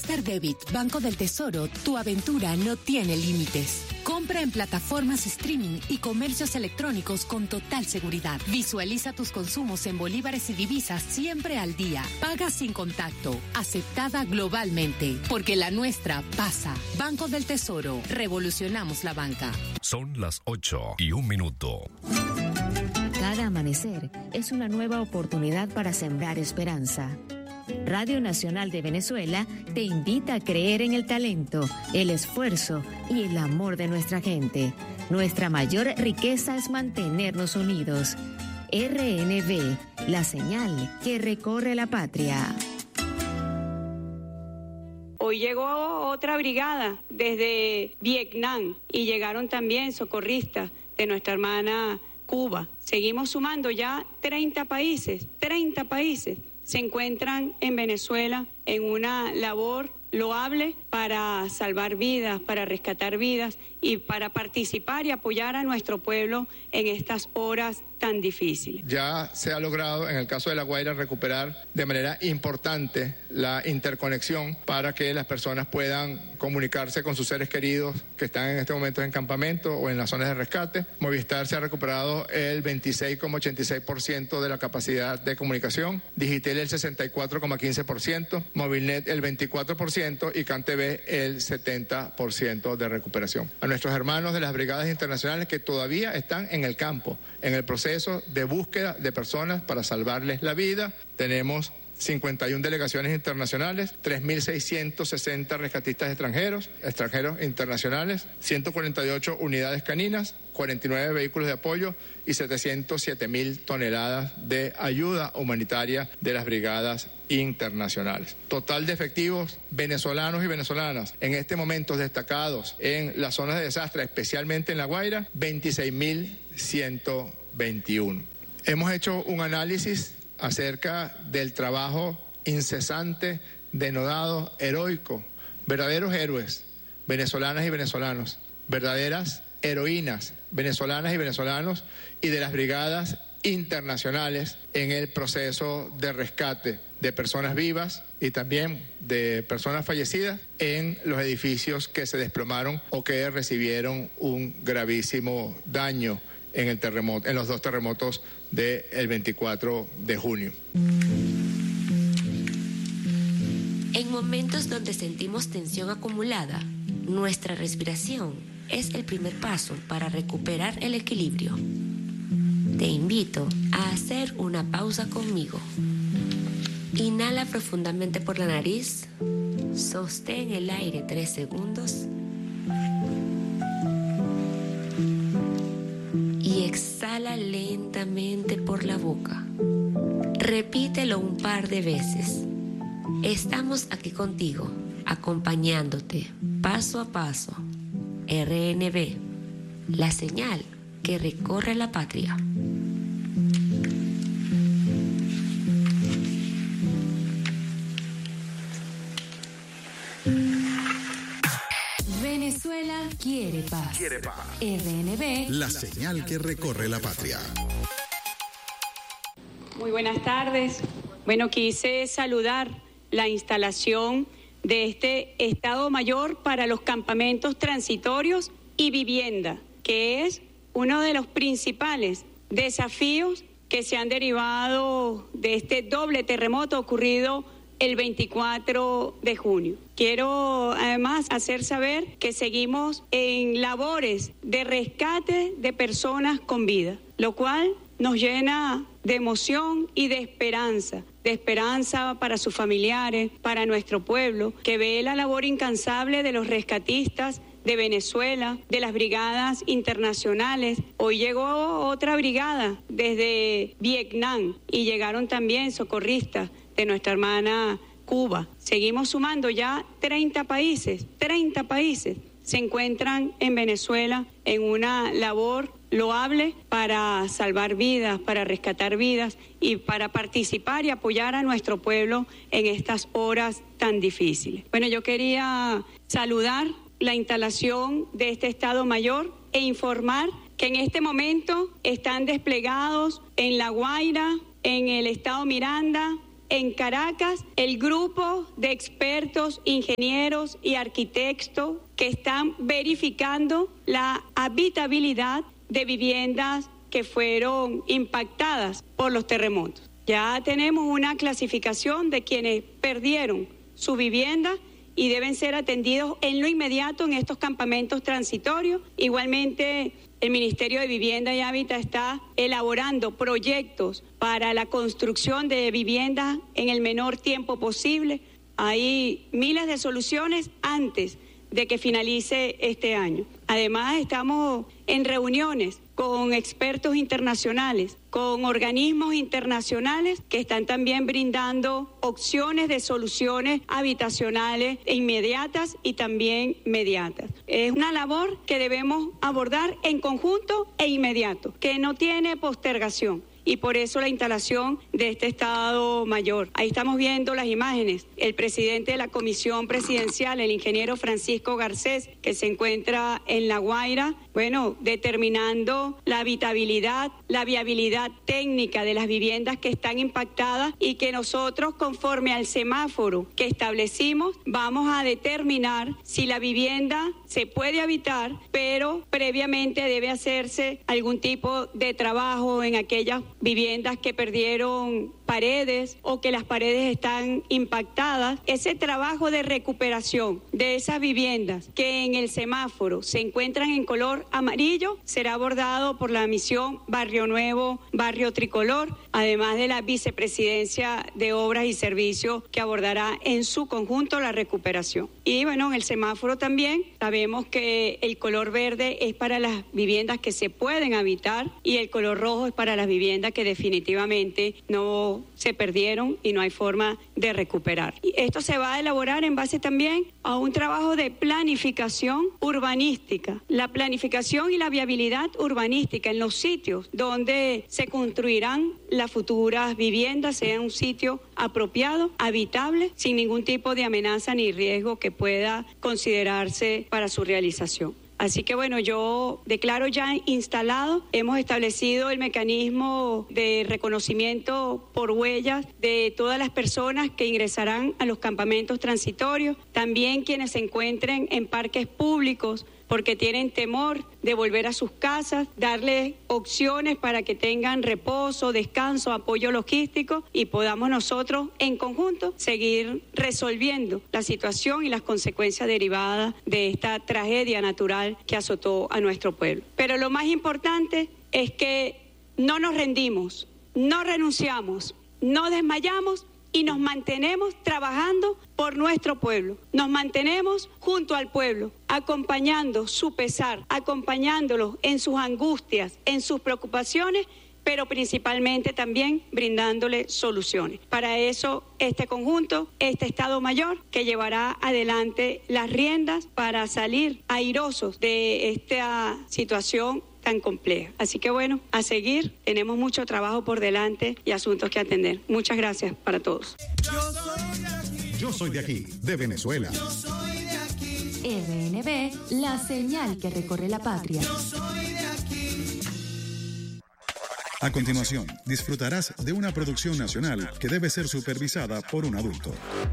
Master Debit, Banco del Tesoro, tu aventura no tiene límites. Compra en plataformas streaming y comercios electrónicos con total seguridad. Visualiza tus consumos en bolívares y divisas siempre al día. Paga sin contacto. Aceptada globalmente. Porque la nuestra pasa. Banco del Tesoro. Revolucionamos la banca. Son las 8:01. Cada amanecer es una nueva oportunidad para sembrar esperanza. Radio Nacional de Venezuela te invita a creer en el talento, el esfuerzo y el amor de nuestra gente. Nuestra mayor riqueza es mantenernos unidos. RNV, la señal que recorre la patria. Hoy llegó otra brigada desde Vietnam y llegaron también socorristas de nuestra hermana Cuba. Seguimos sumando ya 30 países se encuentran en Venezuela en una labor loable para salvar vidas, para rescatar vidas y para participar y apoyar a nuestro pueblo en estas horas tan difíciles. Ya se ha logrado en el caso de La Guaira recuperar de manera importante la interconexión para que las personas puedan comunicarse con sus seres queridos que están en este momento en campamento o en las zonas de rescate. Movistar se ha recuperado el 26,86% de la capacidad de comunicación, Digitel el 64,15%, Movilnet el 24% y CanTV el 70% de recuperación. A nuestros hermanos de las brigadas internacionales que todavía están en el campo, en el proceso de búsqueda de personas para salvarles la vida, tenemos 51 delegaciones internacionales, 3.660 rescatistas extranjeros internacionales, 148 unidades caninas, 49 vehículos de apoyo y 707.000 toneladas de ayuda humanitaria de las brigadas internacionales. Total de efectivos venezolanos y venezolanas en este momento destacados en las zonas de desastre, especialmente en La Guaira, 26.121. Hemos hecho un análisis acerca del trabajo incesante, denodado, heroico, verdaderos héroes, venezolanas y venezolanos, verdaderas heroínas, venezolanas y venezolanos, y de las brigadas internacionales en el proceso de rescate de personas vivas y también de personas fallecidas en los edificios que se desplomaron o que recibieron un gravísimo daño en el terremoto, en los dos terremotos del 24 de junio. En momentos donde sentimos tensión acumulada, nuestra respiración es el primer paso para recuperar el equilibrio. Te invito a hacer una pausa conmigo. Inhala profundamente por la nariz, sostén el aire 3 segundos y exhala lentamente por la boca. Repítelo un par de veces. Estamos aquí contigo, acompañándote paso a paso. RNV, la señal que recorre la patria. Venezuela quiere paz. RNV, la señal que recorre la patria. Muy buenas tardes. Bueno, quise saludar la instalación de este Estado Mayor para los campamentos transitorios y vivienda, que es uno de los principales desafíos que se han derivado de este doble terremoto ocurrido el 24 de junio. Quiero además hacer saber que seguimos en labores de rescate de personas con vida, lo cual nos llena de emoción y de esperanza para sus familiares, para nuestro pueblo, que ve la labor incansable de los rescatistas de Venezuela, de las brigadas internacionales. Hoy llegó otra brigada desde Vietnam y llegaron también socorristas de nuestra hermana Cuba. Seguimos sumando ya 30 países se encuentran en Venezuela en una labor loable para salvar vidas, para rescatar vidas y para participar y apoyar a nuestro pueblo en estas horas tan difíciles. Bueno, yo quería saludar la instalación de este Estado Mayor e informar que en este momento están desplegados en La Guaira, en el Estado Miranda, en Caracas el grupo de expertos, ingenieros y arquitectos que están verificando la habitabilidad de viviendas que fueron impactadas por los terremotos. Ya tenemos una clasificación de quienes perdieron su vivienda y deben ser atendidos en lo inmediato en estos campamentos transitorios. Igualmente, el Ministerio de Vivienda y Hábitat está elaborando proyectos para la construcción de viviendas en el menor tiempo posible. Hay miles de soluciones antes de que finalice este año. Además, estamos en reuniones con expertos internacionales, con organismos internacionales que están también brindando opciones de soluciones habitacionales inmediatas y también mediatas. Es una labor que debemos abordar en conjunto e inmediato, que no tiene postergación. Y por eso la instalación de este Estado Mayor. Ahí estamos viendo las imágenes. El presidente de la Comisión Presidencial, el ingeniero Francisco Garcés, que se encuentra en La Guaira, determinando la habitabilidad, la viabilidad técnica de las viviendas que están impactadas y que nosotros, conforme al semáforo que establecimos, vamos a determinar si la vivienda se puede habitar, pero previamente debe hacerse algún tipo de trabajo en aquellas viviendas que perdieron paredes o que las paredes están impactadas. Ese trabajo de recuperación de esas viviendas que en el semáforo se encuentran en color amarillo será abordado por la misión Barrio Nuevo, Barrio Tricolor, además de la Vicepresidencia de Obras y Servicios que abordará en su conjunto la recuperación. Y en el semáforo también sabemos que el color verde es para las viviendas que se pueden habitar y el color rojo es para las viviendas que definitivamente no se perdieron y no hay forma de recuperar. Y esto se va a elaborar en base también a un trabajo de planificación urbanística. La planificación y la viabilidad urbanística en los sitios donde se construirán las futuras viviendas sea un sitio apropiado, habitable, sin ningún tipo de amenaza ni riesgo que pueda considerarse para su realización. Así que yo declaro ya instalado, hemos establecido el mecanismo de reconocimiento por huellas de todas las personas que ingresarán a los campamentos transitorios, también quienes se encuentren en parques públicos porque tienen temor de volver a sus casas, darles opciones para que tengan reposo, descanso, apoyo logístico y podamos nosotros en conjunto seguir resolviendo la situación y las consecuencias derivadas de esta tragedia natural que azotó a nuestro pueblo. Pero lo más importante es que no nos rendimos, no renunciamos, no desmayamos y nos mantenemos trabajando por nuestro pueblo. Nos mantenemos junto al pueblo, acompañando su pesar, acompañándolos en sus angustias, en sus preocupaciones, pero principalmente también brindándole soluciones. Para eso, este conjunto, este Estado Mayor, que llevará adelante las riendas para salir airosos de esta situación tan compleja. Así que a seguir, tenemos mucho trabajo por delante y asuntos que atender. Muchas gracias para todos. Yo soy de aquí, de Venezuela. Yo soy de aquí. RNB, la señal que recorre la patria. Yo soy de aquí. A continuación, disfrutarás de una producción nacional que debe ser supervisada por un adulto.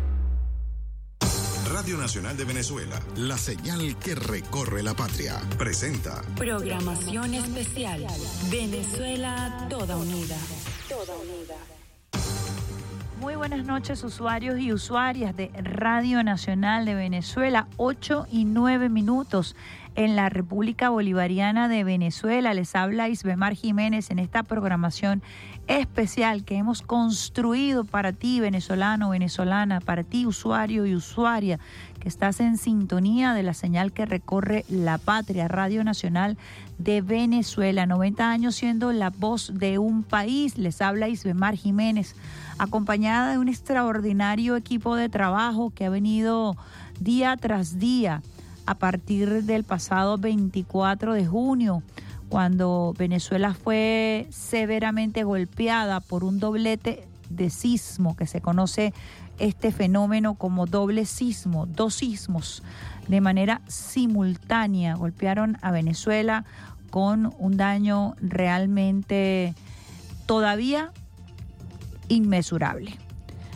Radio Nacional de Venezuela, la señal que recorre la patria, presenta Programación especial. Venezuela toda unida. Toda unida. Muy buenas noches, usuarios y usuarias de Radio Nacional de Venezuela, 8:09 en la República Bolivariana de Venezuela. Les habla Isbemar Jiménez en esta programación especial que hemos construido para ti, venezolano, venezolana, para ti, usuario y usuaria, que estás en sintonía de la señal que recorre la patria, Radio Nacional de Venezuela. 90 años siendo la voz de un país. Les habla Isbemar Jiménez, acompañada de un extraordinario equipo de trabajo que ha venido día tras día a partir del pasado 24 de junio, cuando Venezuela fue severamente golpeada por un doblete de sismo, que se conoce este fenómeno como doble sismo, 2 sismos de manera simultánea golpearon a Venezuela con un daño realmente todavía inmesurable.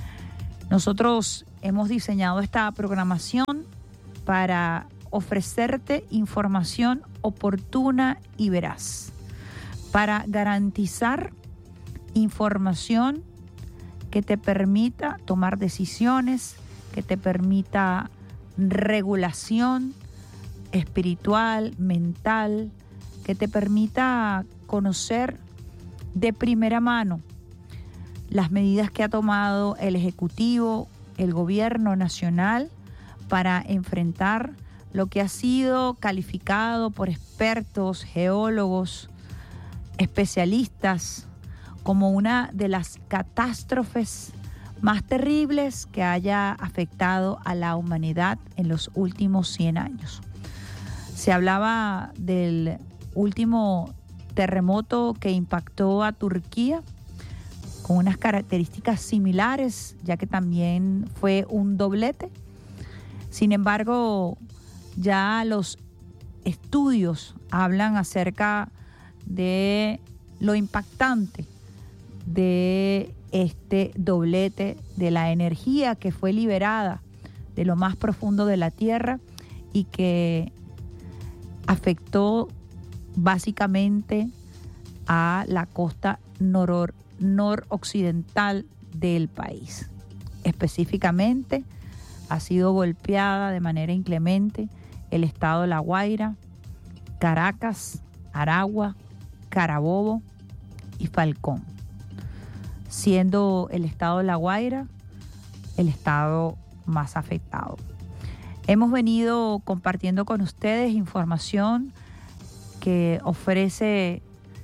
Nosotros hemos diseñado esta programación para ofrecerte información oportuna y veraz, para garantizar información que te permita tomar decisiones, que te permita regulación espiritual, mental, que te permita conocer de primera mano las medidas que ha tomado el Ejecutivo, el Gobierno Nacional para enfrentar lo que ha sido calificado por expertos, geólogos, especialistas como una de las catástrofes más terribles que haya afectado a la humanidad en los últimos 100 años. Se hablaba del último terremoto que impactó a Turquía con unas características similares, ya que también fue un doblete. Sin embargo, ya los estudios hablan acerca de lo impactante de este doblete, de la energía que fue liberada de lo más profundo de la Tierra y que afectó básicamente a la costa noroccidental del país. Específicamente, ha sido golpeada de manera inclemente el estado de La Guaira, Caracas, Aragua, Carabobo y Falcón, siendo el estado de La Guaira el estado más afectado. Hemos venido compartiendo con ustedes información que ofrece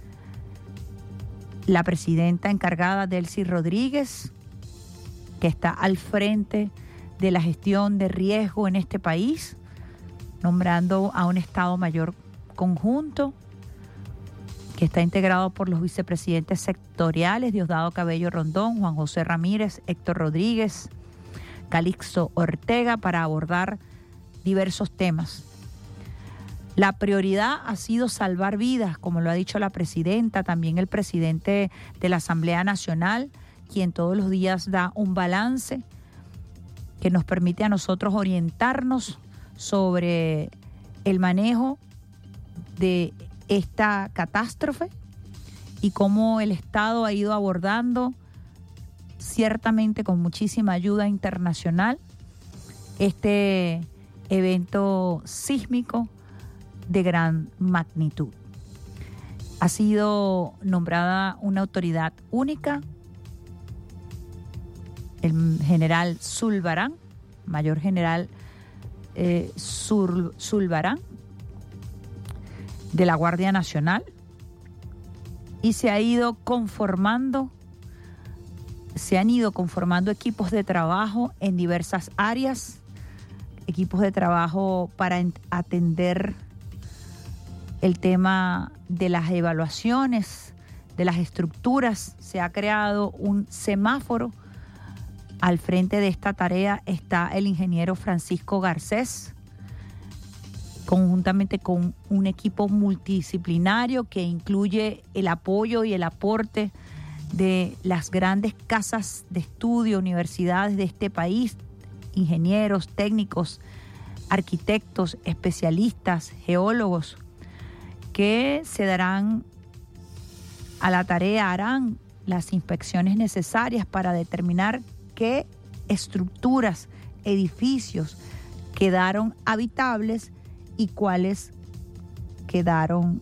la presidenta encargada, Delcy Rodríguez, que está al frente de la gestión de riesgo en este país, nombrando a un Estado Mayor conjunto que está integrado por los vicepresidentes sectoriales Diosdado Cabello Rondón, Juan José Ramírez, Héctor Rodríguez, Calixto Ortega, para abordar diversos temas. La prioridad ha sido salvar vidas, como lo ha dicho la presidenta, también el presidente de la Asamblea Nacional, quien todos los días da un balance que nos permite a nosotros orientarnos sobre el manejo de esta catástrofe y cómo el Estado ha ido abordando, ciertamente con muchísima ayuda internacional, este evento sísmico de gran magnitud. Ha sido nombrada una autoridad única, el general Zulbarán, mayor general Zulbarán, de la Guardia Nacional, y se han ido conformando equipos de trabajo en diversas áreas, equipos de trabajo para atender el tema de las evaluaciones, de las estructuras. Se ha creado un semáforo. Al frente de esta tarea está el ingeniero Francisco Garcés, conjuntamente con un equipo multidisciplinario que incluye el apoyo y el aporte de las grandes casas de estudio, universidades de este país, ingenieros, técnicos, arquitectos, especialistas, geólogos, que se darán a la tarea, harán las inspecciones necesarias para determinar qué estructuras, edificios quedaron habitables y cuáles quedaron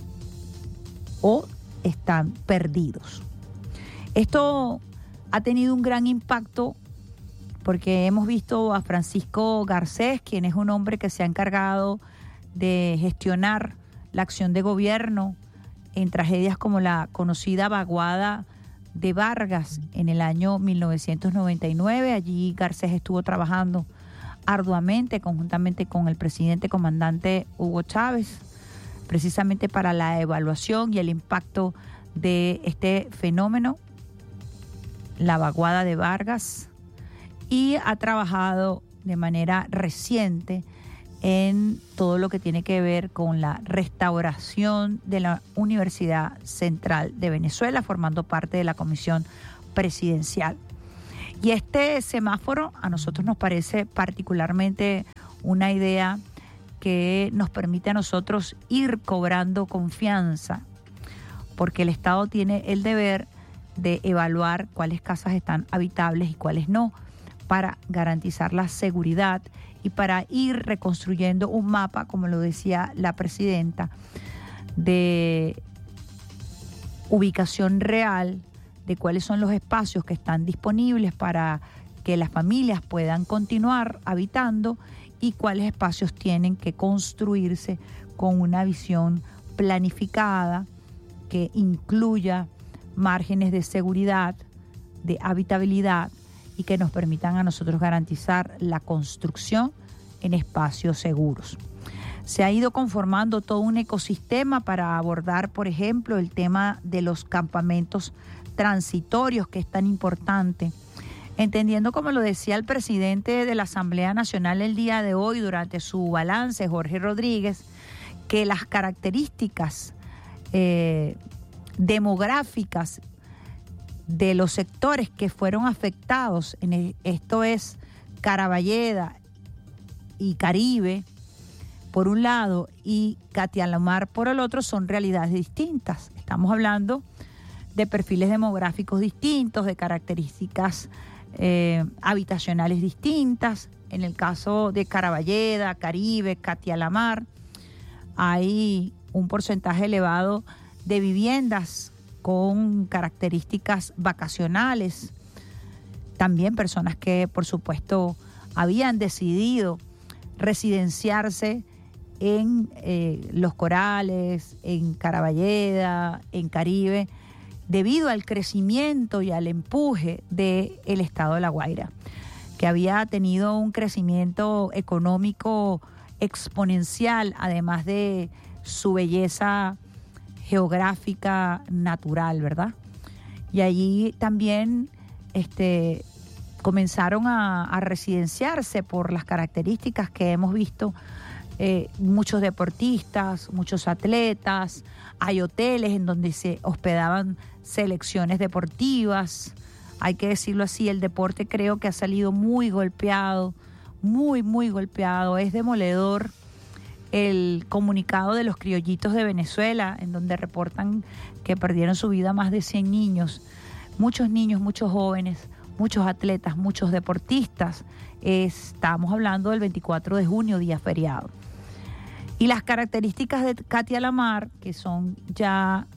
o están perdidos. Esto ha tenido un gran impacto porque hemos visto a Francisco Garcés, quien es un hombre que se ha encargado de gestionar la acción de gobierno en tragedias como la conocida vaguada de Vargas en el año 1999. Allí Garcés estuvo trabajando arduamente, conjuntamente con el presidente comandante Hugo Chávez, precisamente para la evaluación y el impacto de este fenómeno, la vaguada de Vargas, y ha trabajado de manera reciente en todo lo que tiene que ver con la restauración de la Universidad Central de Venezuela, formando parte de la comisión presidencial. Y este semáforo a nosotros nos parece particularmente una idea que nos permite a nosotros ir cobrando confianza, porque el Estado tiene el deber de evaluar cuáles casas están habitables y cuáles no, para garantizar la seguridad y para ir reconstruyendo un mapa, como lo decía la presidenta, de ubicación real de cuáles son los espacios que están disponibles para que las familias puedan continuar habitando y cuáles espacios tienen que construirse con una visión planificada que incluya márgenes de seguridad, de habitabilidad y que nos permitan a nosotros garantizar la construcción en espacios seguros. Se ha ido conformando todo un ecosistema para abordar, por ejemplo, el tema de los campamentos transitorios, que es tan importante, entendiendo, como lo decía el presidente de la Asamblea Nacional el día de hoy durante su balance, Jorge Rodríguez, que las características demográficas de los sectores que fueron afectados, esto es Caraballeda y Caribe por un lado y Catialamar por el otro, son realidades distintas. Estamos hablando de perfiles demográficos distintos, de características habitacionales distintas. En el caso de Caraballeda, Caribe, Catialamar, hay un porcentaje elevado de viviendas con características vacacionales. También personas que, por supuesto, habían decidido residenciarse en Los Corales, en Caraballeda, en Caribe, debido al crecimiento y al empuje del estado de La Guaira, que había tenido un crecimiento económico exponencial, además de su belleza geográfica natural, ¿verdad? Y allí también comenzaron a residenciarse por las características que hemos visto, muchos deportistas, muchos atletas, hay hoteles en donde se hospedaban selecciones deportivas. Hay que decirlo así, el deporte creo que ha salido muy golpeado, muy golpeado. Es demoledor el comunicado de los criollitos de Venezuela, en donde reportan que perdieron su vida más de 100 niños, muchos jóvenes, muchos atletas, muchos deportistas. Estamos hablando del 24 de junio, día feriado. Y las características de Catialamar, que son ya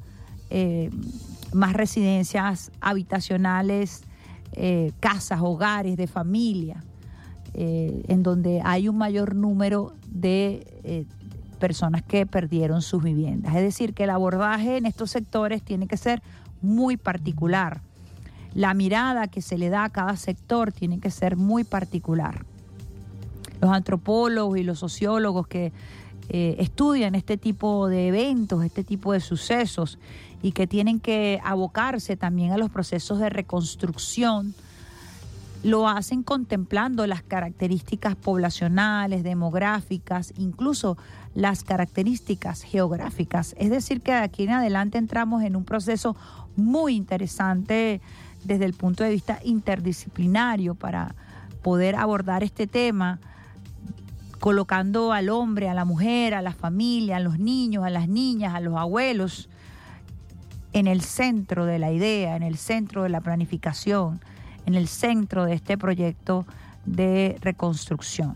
más residencias habitacionales, casas, hogares de familia, en donde hay un mayor número de personas que perdieron sus viviendas. Es decir, que el abordaje en estos sectores tiene que ser muy particular. La mirada que se le da a cada sector tiene que ser muy particular. Los antropólogos y los sociólogos que estudian este tipo de eventos, este tipo de sucesos, y que tienen que abocarse también a los procesos de reconstrucción, lo hacen contemplando las características poblacionales, demográficas, incluso las características geográficas. Es decir, que de aquí en adelante entramos en un proceso muy interesante desde el punto de vista interdisciplinario para poder abordar este tema, colocando al hombre, a la mujer, a la familia, a los niños, a las niñas, a los abuelos en el centro de la idea, en el centro de la planificación, en el centro de este proyecto de reconstrucción.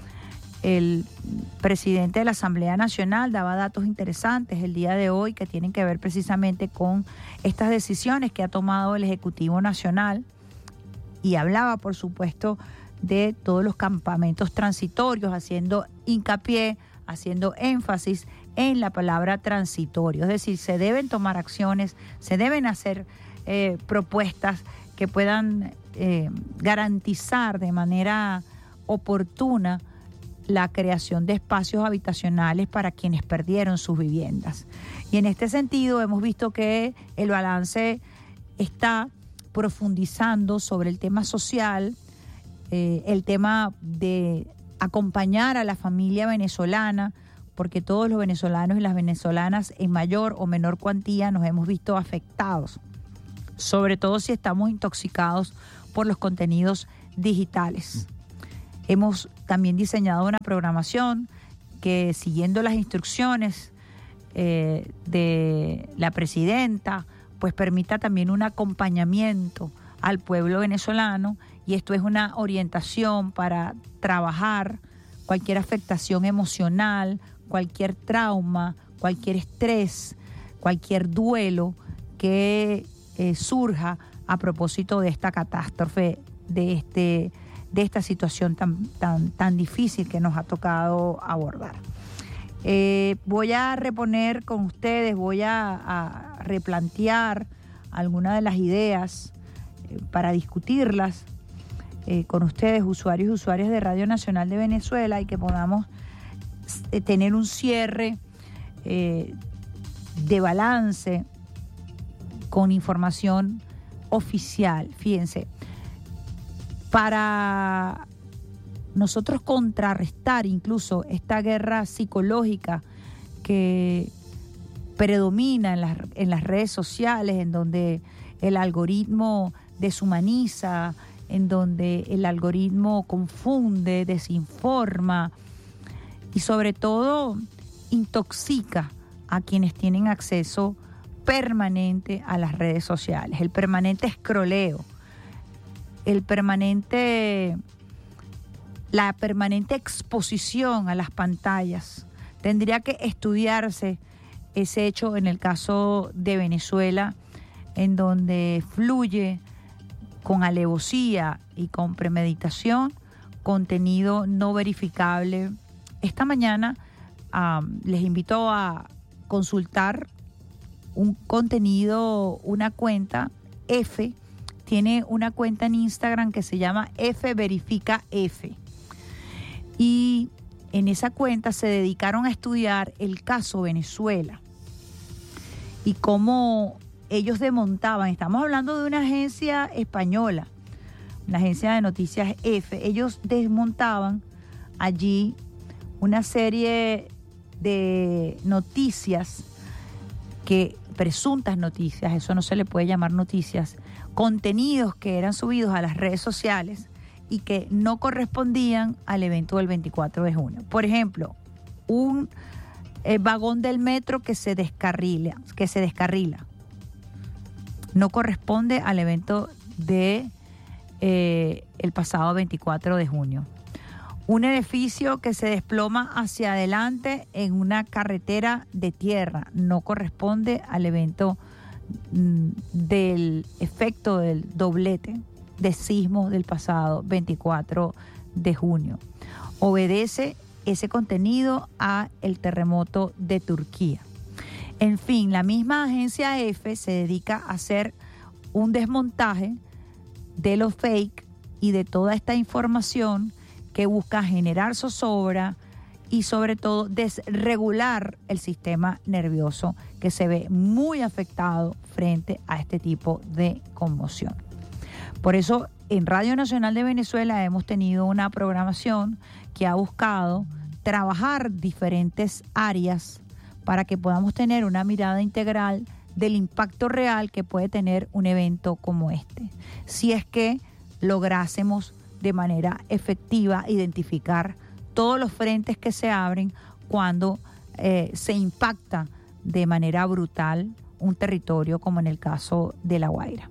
El presidente de la Asamblea Nacional daba datos interesantes el día de hoy que tienen que ver precisamente con estas decisiones que ha tomado el Ejecutivo Nacional, y hablaba, por supuesto, de todos los campamentos transitorios, haciendo hincapié, haciendo énfasis en la palabra transitorio. Es decir, se deben tomar acciones, se deben hacer propuestas que puedan garantizar de manera oportuna la creación de espacios habitacionales para quienes perdieron sus viviendas. Y en este sentido hemos visto que el balance está profundizando sobre el tema social, el tema de acompañar a la familia venezolana, porque todos los venezolanos y las venezolanas en mayor o menor cuantía nos hemos visto afectados, sobre todo si estamos intoxicados por los contenidos digitales. Hemos también diseñado una programación que, siguiendo las instrucciones de la presidenta, pues permita también un acompañamiento al pueblo venezolano, y esto es una orientación para trabajar cualquier afectación emocional, cualquier trauma, cualquier estrés, cualquier duelo que surja a propósito de esta catástrofe, de esta situación tan difícil que nos ha tocado abordar. Voy a reponer con ustedes, voy a replantear algunas de las ideas para discutirlas con ustedes, usuarios y usuarias de Radio Nacional de Venezuela, y que podamos tener un cierre de balance con información oficial. Fíjense, para nosotros contrarrestar incluso esta guerra psicológica que predomina en las redes sociales, en donde el algoritmo deshumaniza, en donde el algoritmo confunde, desinforma y sobre todo intoxica a quienes tienen acceso permanente a las redes sociales, el permanente escroleo, la permanente exposición a las pantallas. Tendría que estudiarse ese hecho en el caso de Venezuela, en donde fluye con alevosía y con premeditación contenido no verificable. Esta mañana les invito a consultar un contenido, una cuenta F, tiene una cuenta en Instagram que se llama F Verifica F. Y en esa cuenta se dedicaron a estudiar el caso Venezuela y cómo ellos desmontaban. Estamos hablando de una agencia española, una agencia de noticias F. Ellos desmontaban allí una serie de noticias, presuntas noticias, eso no se le puede llamar noticias, contenidos que eran subidos a las redes sociales y que no correspondían al evento del 24 de junio. Por ejemplo, un vagón del metro que se descarrila, no corresponde al evento de el pasado 24 de junio. Un edificio que se desploma hacia adelante en una carretera de tierra no corresponde al evento del efecto del doblete de sismos del pasado 24 de junio. Obedece ese contenido a el terremoto de Turquía. En fin, la misma agencia F se dedica a hacer un desmontaje de los fake y de toda esta información que busca generar zozobra y sobre todo desregular el sistema nervioso, que se ve muy afectado frente a este tipo de conmoción. Por eso en Radio Nacional de Venezuela hemos tenido una programación que ha buscado trabajar diferentes áreas para que podamos tener una mirada integral del impacto real que puede tener un evento como este, si es que lográsemos de manera efectiva identificar todos los frentes que se abren cuando se impacta de manera brutal un territorio como en el caso de La Guaira.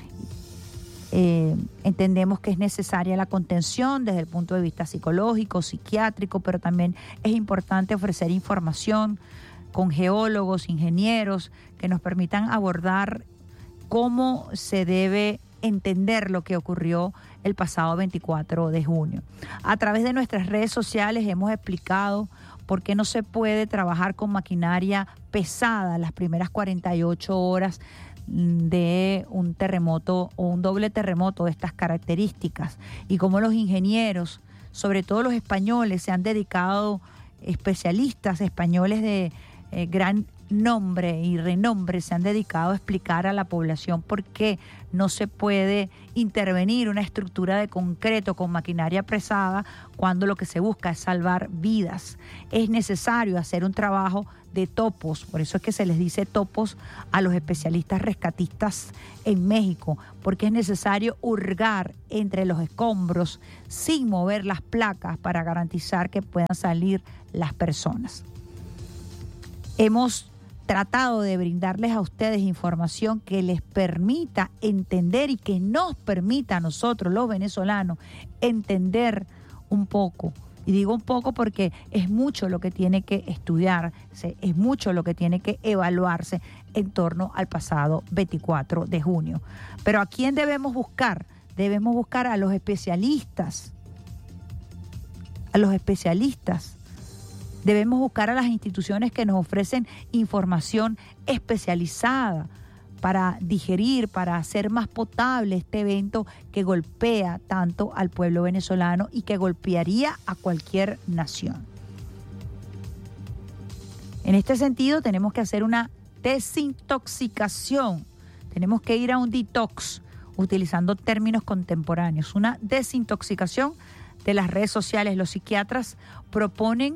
Entendemos que es necesaria la contención desde el punto de vista psicológico, psiquiátrico, pero también es importante ofrecer información con geólogos, ingenieros, que nos permitan abordar cómo se debe entender lo que ocurrió el pasado 24 de junio. A través de nuestras redes sociales hemos explicado por qué no se puede trabajar con maquinaria pesada las primeras 48 horas de un terremoto o un doble terremoto de estas características, y cómo los ingenieros, sobre todo los españoles, se han dedicado, especialistas españoles de gran nombre y renombre se han dedicado a explicar a la población por qué no se puede intervenir una estructura de concreto con maquinaria pesada cuando lo que se busca es salvar vidas. Es necesario hacer un trabajo de topos, por eso es que se les dice topos a los especialistas rescatistas en México, porque es necesario hurgar entre los escombros sin mover las placas para garantizar que puedan salir las personas. Hemos tratado de brindarles a ustedes información que les permita entender y que nos permita a nosotros, los venezolanos, entender un poco. Y digo un poco porque es mucho lo que tiene que estudiarse, es mucho lo que tiene que evaluarse en torno al pasado 24 de junio. Pero ¿a quién debemos buscar? Debemos buscar a los especialistas. A los especialistas. Debemos buscar a las instituciones que nos ofrecen información especializada para digerir, para hacer más potable este evento que golpea tanto al pueblo venezolano y que golpearía a cualquier nación. En este sentido, tenemos que hacer una desintoxicación. Tenemos que ir a un detox, utilizando términos contemporáneos. Una desintoxicación de las redes sociales. Los psiquiatras proponen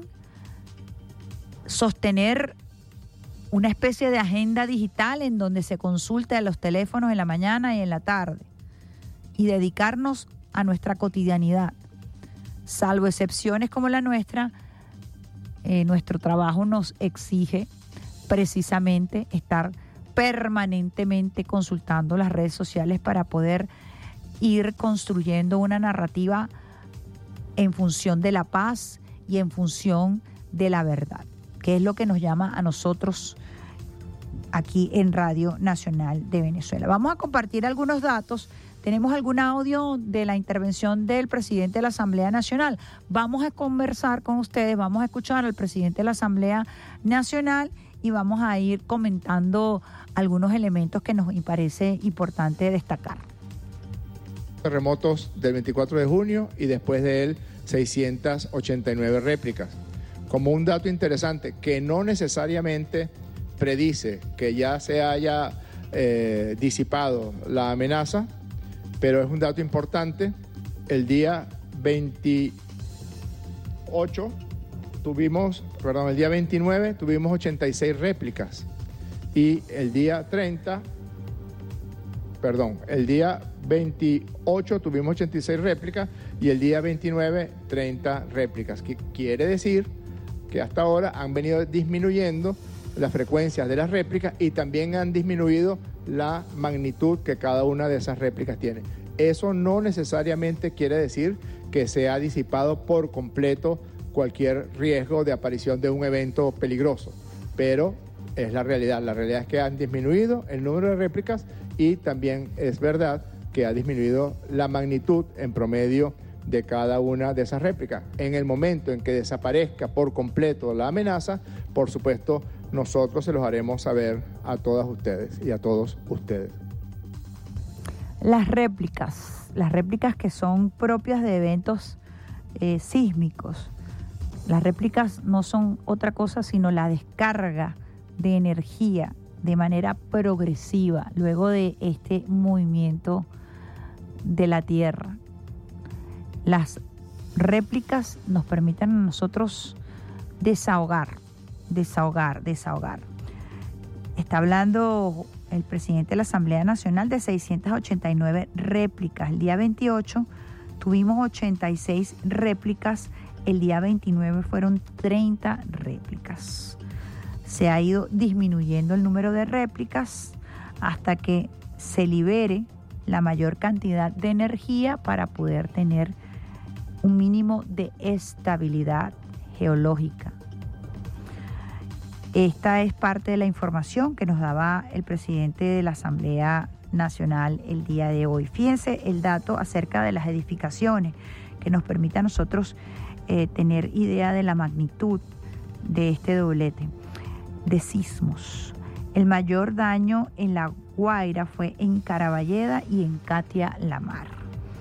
sostener una especie de agenda digital en donde se consulte a los teléfonos en la mañana y en la tarde y dedicarnos a nuestra cotidianidad. Salvo excepciones como la nuestra, nuestro trabajo nos exige precisamente estar permanentemente consultando las redes sociales para poder ir construyendo una narrativa en función de la paz y en función de la verdad, que es lo que nos llama a nosotros aquí en Radio Nacional de Venezuela. Vamos a compartir algunos datos. Tenemos algún audio de la intervención del presidente de la Asamblea Nacional. Vamos a conversar con ustedes, vamos a escuchar al presidente de la Asamblea Nacional y vamos a ir comentando algunos elementos que nos parece importante destacar. Terremotos del 24 de junio y después de él 689 réplicas. Como un dato interesante que no necesariamente predice que ya se haya disipado la amenaza, pero es un dato importante. El día 29 tuvimos 86 réplicas y el día 28 tuvimos 86 réplicas y el día 29 30 réplicas. Quiere decir que hasta ahora han venido disminuyendo las frecuencias de las réplicas y también han disminuido la magnitud que cada una de esas réplicas tiene. Eso no necesariamente quiere decir que se ha disipado por completo cualquier riesgo de aparición de un evento peligroso, pero es la realidad. La realidad es que han disminuido el número de réplicas y también es verdad que ha disminuido la magnitud en promedio de cada una de esas réplicas. En el momento en que desaparezca por completo la amenaza, por supuesto, nosotros se los haremos saber a todas ustedes y a todos ustedes. Las réplicas que son propias de eventos sísmicos. Las réplicas no son otra cosa sino la descarga de energía de manera progresiva luego de este movimiento de la Tierra. Las réplicas nos permiten a nosotros desahogar. Está hablando el presidente de la Asamblea Nacional de 689 réplicas. El día 28 tuvimos 86 réplicas, el día 29 fueron 30 réplicas. Se ha ido disminuyendo el número de réplicas hasta que se libere la mayor cantidad de energía para poder tener un mínimo de estabilidad geológica. Esta es parte de la información que nos daba el presidente de la Asamblea Nacional el día de hoy. Fíjense el dato acerca de las edificaciones que nos permite a nosotros tener idea de la magnitud de este doblete de sismos. El mayor daño en La Guaira fue en Caraballeda y en Catia La Mar.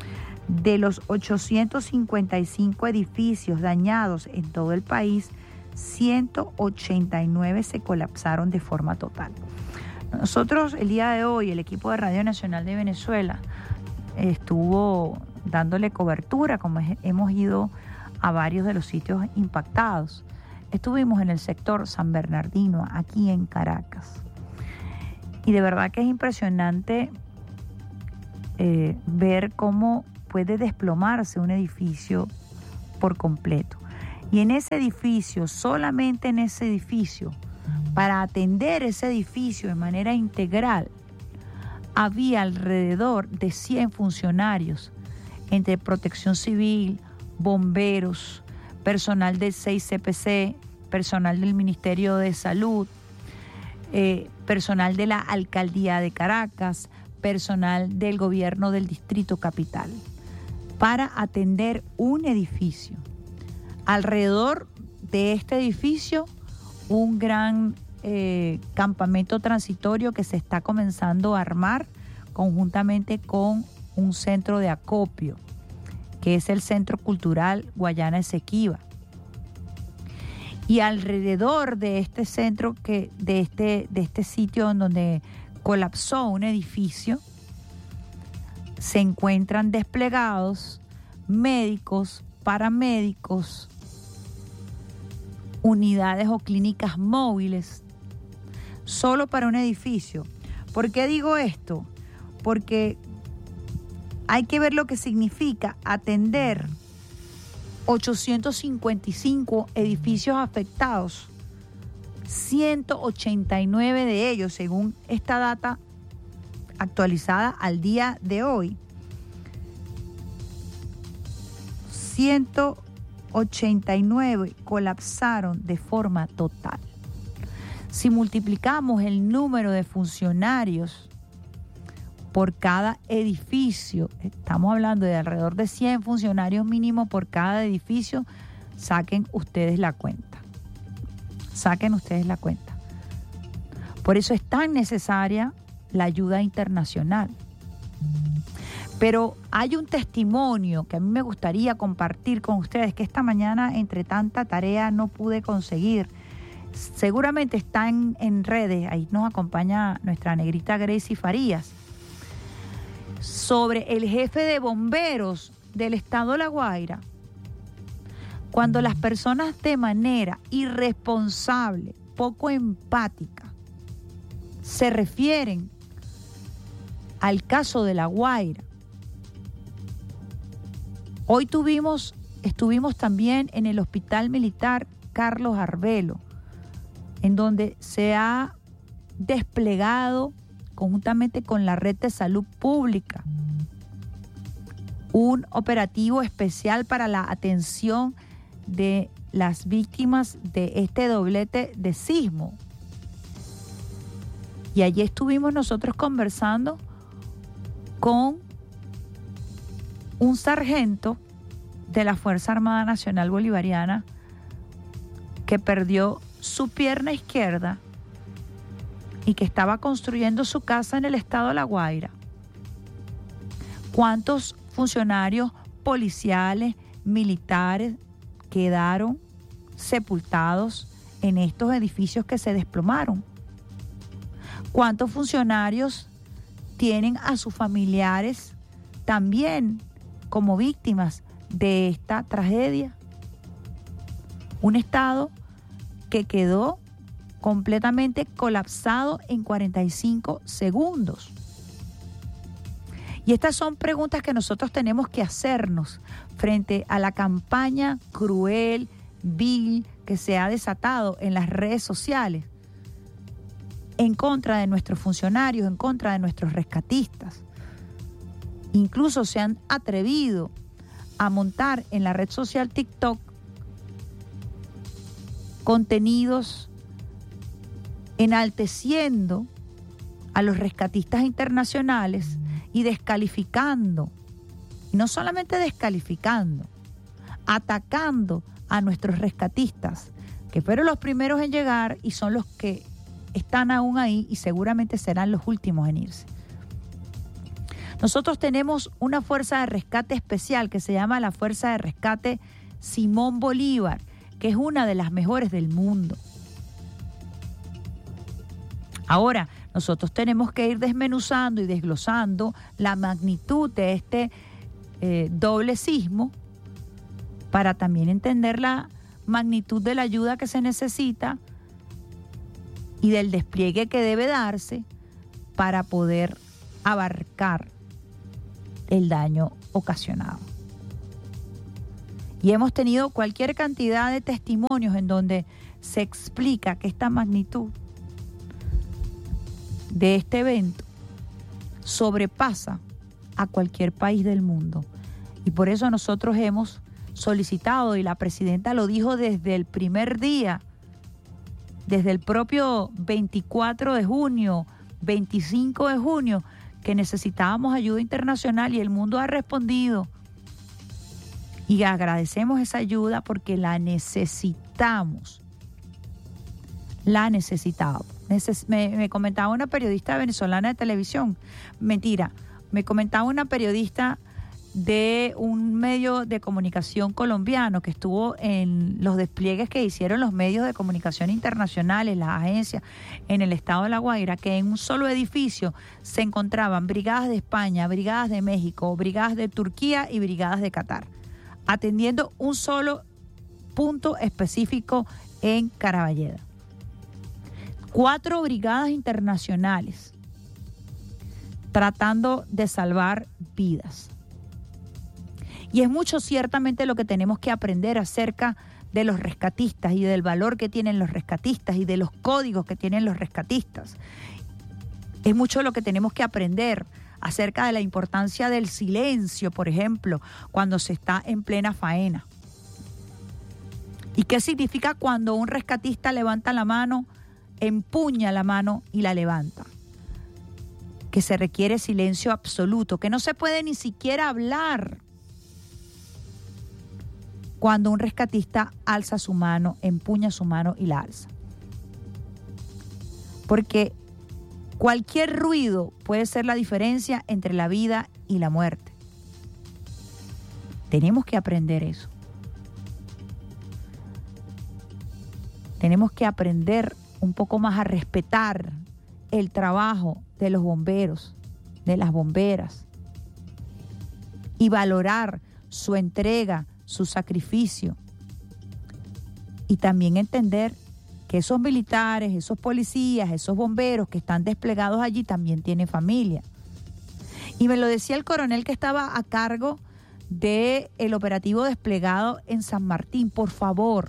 De los 855 edificios dañados en todo el país, 189 se colapsaron de forma total. Nosotros el día de hoy, el equipo de Radio Nacional de Venezuela estuvo dándole cobertura, como hemos ido a varios de los sitios impactados. Estuvimos en el sector San Bernardino, aquí en Caracas. Y de verdad que es impresionante ver cómo puede desplomarse un edificio por completo. Y en ese edificio, solamente en ese edificio, para atender ese edificio de manera integral, había alrededor de 100 funcionarios, entre protección civil, bomberos, personal del 6CPC, personal del Ministerio de Salud, personal de la Alcaldía de Caracas, personal del gobierno del Distrito Capital, para atender un edificio. Alrededor de este edificio, un gran campamento transitorio que se está comenzando a armar conjuntamente con un centro de acopio, que es el Centro Cultural Guayana Esequiba. Y alrededor de este centro, de este sitio en donde colapsó un edificio, se encuentran desplegados médicos, paramédicos, unidades o clínicas móviles, solo para un edificio. ¿Por qué digo esto? Porque hay que ver lo que significa atender 855 edificios afectados, 189 de ellos, según esta data actualizada al día de hoy, 189 colapsaron de forma total. Si multiplicamos el número de funcionarios por cada edificio, estamos hablando de alrededor de 100 funcionarios mínimo por cada edificio, saquen ustedes la cuenta. Saquen ustedes la cuenta. Por eso es tan necesaria la ayuda internacional. Pero hay un testimonio que a mí me gustaría compartir con ustedes, que esta mañana, entre tanta tarea, no pude conseguir. Seguramente está en redes, ahí nos acompaña nuestra negrita Gracie Farías, sobre el jefe de bomberos del estado de La Guaira, cuando las personas de manera irresponsable, poco empática, se refieren al caso de La Guaira. Hoy estuvimos también en el Hospital Militar Carlos Arbelo, en donde se ha desplegado conjuntamente con la red de salud pública un operativo especial para la atención de las víctimas de este doblete de sismo. Y allí estuvimos nosotros conversando con un sargento de la Fuerza Armada Nacional Bolivariana que perdió su pierna izquierda y que estaba construyendo su casa en el estado de La Guaira. ¿Cuántos funcionarios policiales, militares quedaron sepultados en estos edificios que se desplomaron? ¿Cuántos funcionarios tienen a sus familiares también como víctimas de esta tragedia? Un estado que quedó completamente colapsado en 45 segundos. Y estas son preguntas que nosotros tenemos que hacernos frente a la campaña cruel, vil, que se ha desatado en las redes sociales en contra de nuestros funcionarios, en contra de nuestros rescatistas. Incluso se han atrevido a montar en la red social TikTok contenidos enalteciendo a los rescatistas internacionales y descalificando, y no solamente descalificando, atacando a nuestros rescatistas, que fueron los primeros en llegar y son los que están aún ahí y seguramente serán los últimos en irse. Nosotros tenemos una fuerza de rescate especial que se llama la Fuerza de Rescate Simón Bolívar. que es una de las mejores del mundo. Ahora, nosotros tenemos que ir desmenuzando y desglosando la magnitud de este doble sismo para también entender la magnitud de la ayuda que se necesita y del despliegue que debe darse para poder abarcar el daño ocasionado. Y hemos tenido cualquier cantidad de testimonios en donde se explica que esta magnitud de este evento sobrepasa a cualquier país del mundo. Y por eso nosotros hemos solicitado, y la presidenta lo dijo desde el primer día, desde el propio 24 de junio, 25 de junio, que necesitábamos ayuda internacional y el mundo ha respondido. Y agradecemos esa ayuda porque la necesitamos. La necesitamos. Me comentaba una periodista venezolana de televisión, mentira, me comentaba una periodista de un medio de comunicación colombiano que estuvo en los despliegues que hicieron los medios de comunicación internacionales, las agencias en el estado de La Guaira, que en un solo edificio se encontraban brigadas de España, brigadas de México, brigadas de Turquía y brigadas de Qatar, atendiendo un solo punto específico en Caraballeda. 4 brigadas internacionales tratando de salvar vidas. Y es mucho ciertamente lo que tenemos que aprender acerca de los rescatistas y del valor que tienen los rescatistas y de los códigos que tienen los rescatistas. Es mucho lo que tenemos que aprender acerca de la importancia del silencio, por ejemplo, cuando se está en plena faena. ¿Y qué significa cuando un rescatista levanta la mano, empuña la mano y la levanta? Que se requiere silencio absoluto, que no se puede ni siquiera hablar cuando un rescatista alza su mano, empuña su mano y la alza. Porque cualquier ruido puede ser la diferencia entre la vida y la muerte. Tenemos que aprender eso. Tenemos que aprender un poco más a respetar el trabajo de los bomberos, de las bomberas, y valorar su entrega, su sacrificio, y también entender que esos militares, esos policías, esos bomberos que están desplegados allí también tienen familia. Y me lo decía el coronel que estaba a cargo del operativo desplegado en San Martín: por favor,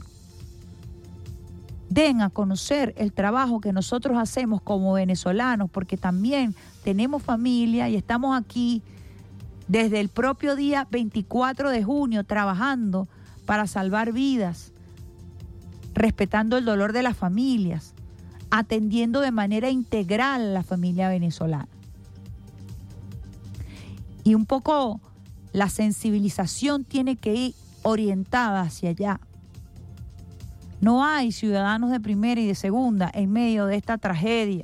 den a conocer el trabajo que nosotros hacemos como venezolanos, porque también tenemos familia y estamos aquí desde el propio día 24 de junio trabajando para salvar vidas, respetando el dolor de las familias, atendiendo de manera integral a la familia venezolana. Y un poco la sensibilización tiene que ir orientada hacia allá. No hay ciudadanos de primera y de segunda en medio de esta tragedia,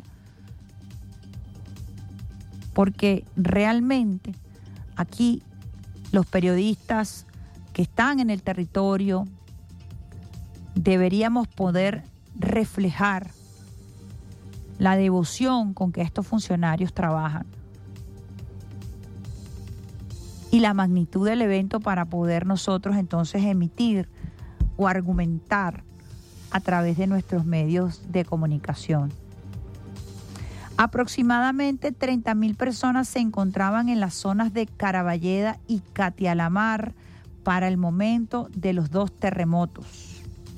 porque realmente aquí los periodistas que están en el territorio deberíamos poder reflejar la devoción con que estos funcionarios trabajan y la magnitud del evento para poder nosotros entonces emitir o argumentar a través de nuestros medios de comunicación. Aproximadamente 30.000 personas se encontraban en las zonas de Caraballeda y Catialamar para el momento de los 2 terremotos.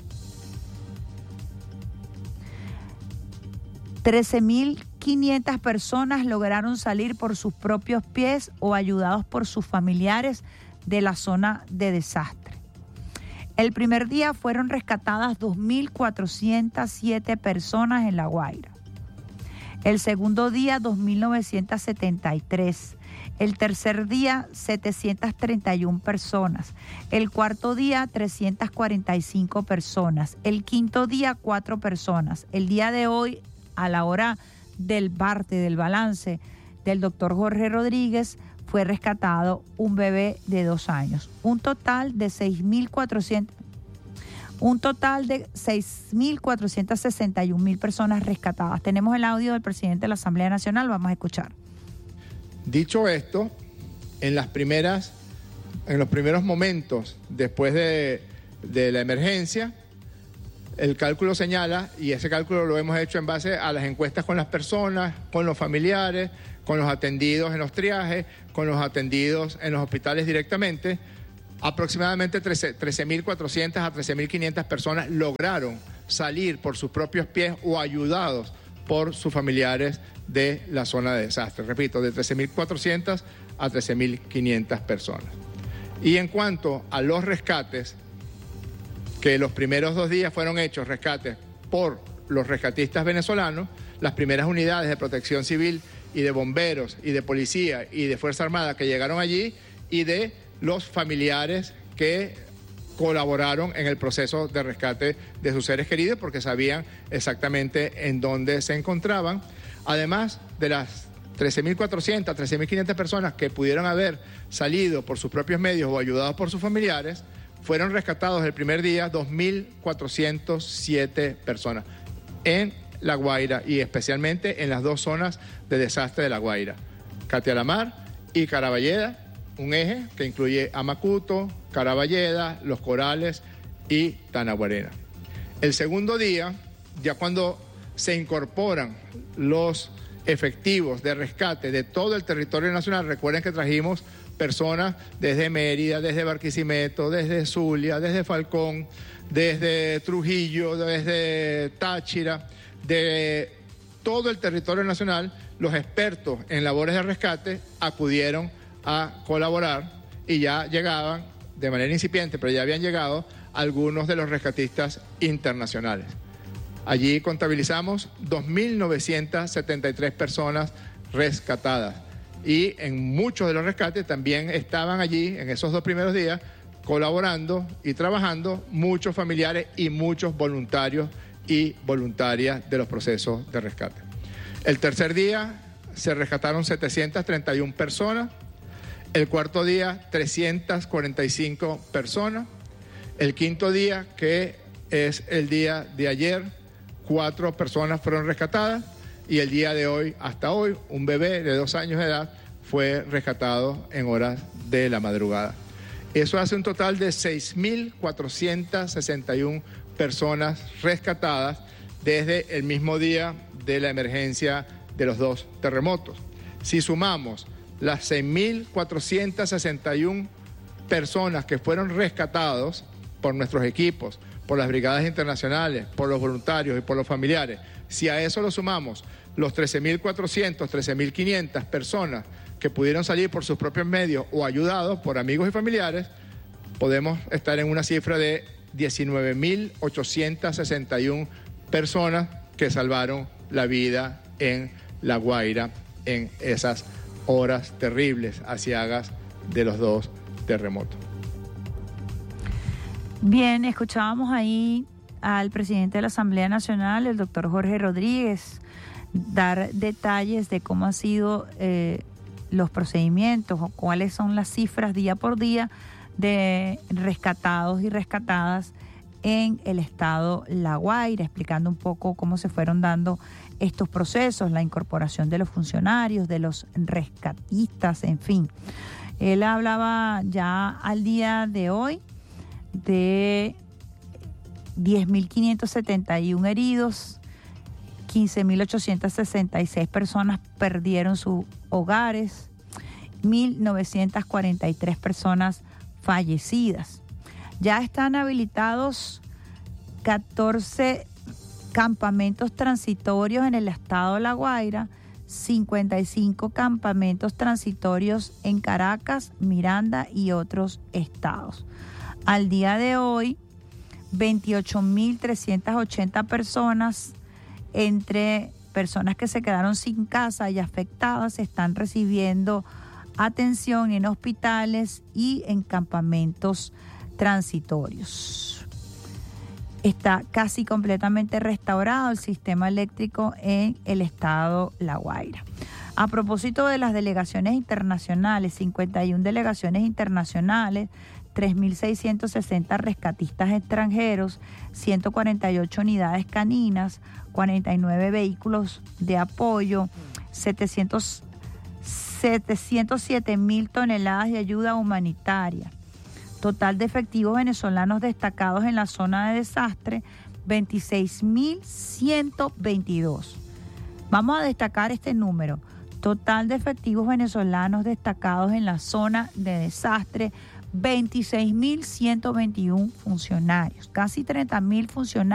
13.500 personas lograron salir por sus propios pies o ayudados por sus familiares de la zona de desastre. El primer día fueron rescatadas 2.407 personas en La Guaira. El segundo día, 2.973. El tercer día, 731 personas. El cuarto día, 345 personas. El quinto día, 4 personas. El día de hoy, a la hora del parte, del balance del doctor Jorge Rodríguez, fue rescatado un bebé de 2 años. Un total de 6.400. Un total de 6.461.000 personas rescatadas. Tenemos el audio del presidente de la Asamblea Nacional, vamos a escuchar. Dicho esto, en los primeros momentos después de la emergencia, el cálculo señala, y ese cálculo lo hemos hecho en base a las encuestas con las personas, con los familiares, con los atendidos en los triajes, con los atendidos en los hospitales directamente, aproximadamente 13.400 a 13.500 personas lograron salir por sus propios pies o ayudados por sus familiares de la zona de desastre. Repito, de 13.400 a 13.500 personas. Y en cuanto a los rescates, que los primeros 2 días fueron hechos rescates por los rescatistas venezolanos, las primeras unidades de protección civil y de bomberos y de policía y de Fuerza Armada que llegaron allí, y de los familiares que colaboraron en el proceso de rescate de sus seres queridos porque sabían exactamente en dónde se encontraban. Además de las 13.400, 13.500 personas que pudieron haber salido por sus propios medios o ayudados por sus familiares, fueron rescatados el primer día 2.407 personas en La Guaira y especialmente en las 2 zonas de desastre de La Guaira, Catialamar y Caraballeda, un eje que incluye a Macuto, Caraballeda, Los Corales y Tanaguarena. El segundo día, ya cuando se incorporan los efectivos de rescate de todo el territorio nacional, recuerden que trajimos personas desde Mérida, desde Barquisimeto, desde Zulia, desde Falcón, desde Trujillo, desde Táchira, de todo el territorio nacional. Los expertos en labores de rescate acudieron a colaborar y ya llegaban de manera incipiente, pero ya habían llegado algunos de los rescatistas internacionales. Allí contabilizamos 2.973 personas rescatadas y en muchos de los rescates también estaban allí en esos 2 primeros días colaborando y trabajando muchos familiares y muchos voluntarios y voluntarias de los procesos de rescate. El tercer día se rescataron 731 personas, el cuarto día 345 personas, el quinto día, que es el día de ayer, 4 personas fueron rescatadas y el día de hoy, hasta hoy, un bebé de 2 años de edad fue rescatado en horas de la madrugada. Eso hace un total de 6.461 personas rescatadas desde el mismo día de la emergencia de los 2 terremotos. Si sumamos las 6.461 personas que fueron rescatados por nuestros equipos, por las brigadas internacionales, por los voluntarios y por los familiares, si a eso lo sumamos los 13.400, 13.500 personas que pudieron salir por sus propios medios o ayudados por amigos y familiares, podemos estar en una cifra de 19.861 personas que salvaron la vida en La Guaira en esas horas terribles, aciagas de los 2 terremotos. Bien, escuchábamos ahí al presidente de la Asamblea Nacional, el doctor Jorge Rodríguez, dar detalles de cómo han sido los procedimientos o cuáles son las cifras día por día de rescatados y rescatadas en el estado La Guaira, explicando un poco cómo se fueron dando estos procesos, la incorporación de los funcionarios, de los rescatistas, en fin. Él hablaba ya al día de hoy de 10.571 heridos, 15.866 personas perdieron sus hogares, 1.943 personas fallecidas. Ya están habilitados 14 campamentos transitorios en el estado de La Guaira, 55 campamentos transitorios en Caracas, Miranda y otros estados. Al día de hoy, 28.380 personas, entre personas que se quedaron sin casa y afectadas, están recibiendo atención en hospitales y en campamentos transitorios. Está casi completamente restaurado el sistema eléctrico en el estado La Guaira. A propósito de las delegaciones internacionales, 51 delegaciones internacionales 3.660 rescatistas extranjeros, 148 unidades caninas, 49 vehículos de apoyo, 707.000 toneladas de ayuda humanitaria. Total de efectivos venezolanos destacados en la zona de desastre, 26.122. Vamos a destacar este número. Total de efectivos venezolanos destacados en la zona de desastre, 26.121 funcionarios, casi 30.000 funcionarios